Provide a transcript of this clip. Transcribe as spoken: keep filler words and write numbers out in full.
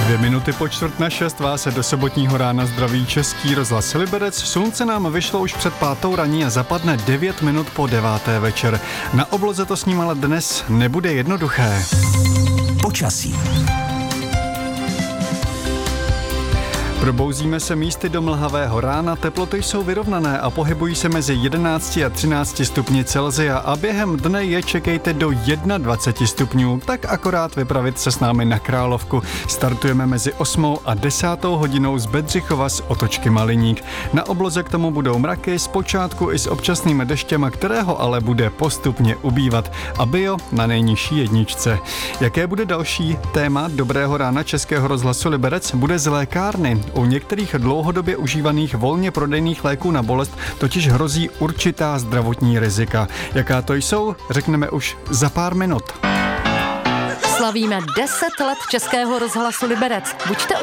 Dvě minuty po čtvrt na šest vás se do sobotního rána zdraví Český rozhlas Liberec. Slunce nám vyšlo už před pátou raní a zapadne devět minut po deváté večer. Na obloze to s ním ale dnes nebude jednoduché. Počasí. Probouzíme se místy do mlhavého rána, teploty jsou vyrovnané a pohybují se mezi jedenácti a třinácti stupni Celsia a během dne je čekejte do dvaceti jednoho stupňů, tak akorát vypravit se s námi na Královku. Startujeme mezi osmou a desátou hodinou z Bedřichova z Otočky Maliník. Na obloze k tomu budou mraky, zpočátku i s občasným deštěm, kterého ale bude postupně ubývat. A bio na nejnižší jedničce. Jaké bude další téma dobrého rána Českého rozhlasu Liberec? Bude z lékárny. U některých dlouhodobě užívaných volně prodejných léků na bolest totiž hrozí určitá zdravotní rizika. Jaká to jsou, řekneme už za pár minut. Slavíme deset let Českého rozhlasu Liberec. Buďte